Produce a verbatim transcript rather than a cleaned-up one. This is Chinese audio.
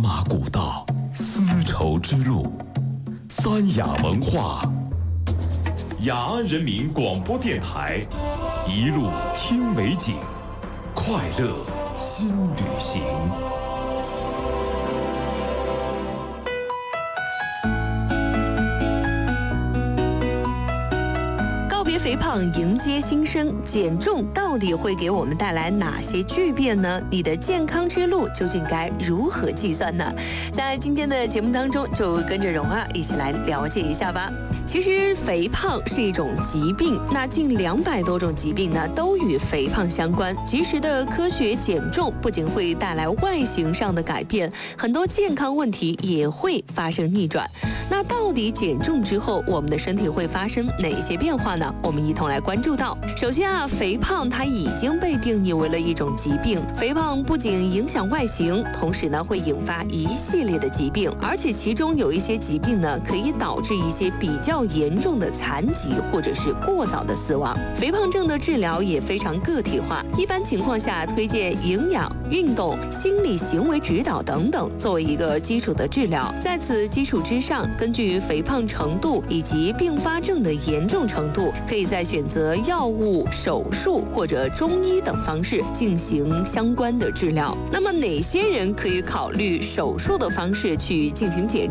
马古道，丝绸之路，三雅文化。雅安人民广播电台，一路听美景，快乐新旅行。 肥胖迎接新生，减重到底会给我们带来哪些巨变呢？你的健康之路究竟该如何计算呢？在今天的节目当中，就跟着蓉啊一起来了解一下吧。其实肥胖是一种疾病，那近两百多种疾病呢都与肥胖相关。及时的科学减重不仅会带来外形上的改变，很多健康问题也会发生逆转。那到底减重之后，我们的身体会发生哪些变化呢？我们一同来关注到。首先啊，肥胖它已经被定义为了一种疾病。肥胖不仅影响外形，同时呢会引发一系列的疾病，而且其中有一些疾病呢可以导致一些比较严重的残疾或者是过早的死亡。肥胖症的治疗也非常个体化，一般情况下推荐营养、运动、心理行为指导等等作为一个基础的治疗。在此基础之上，根据肥胖程度以及并发症的严重程度，可以再选择药物、手术或者中医等方式进行相关的治疗。那么哪些人可以考虑手术的方式去进行减